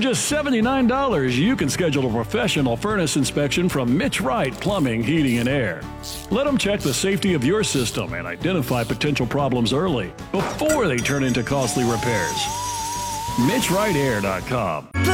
just $79, you can schedule a professional furnace inspection from Mitch Wright Plumbing, Heating, and Air. Let them check the safety of your system and identify potential problems early before they turn into costly repairs. MitchWrightAir.com.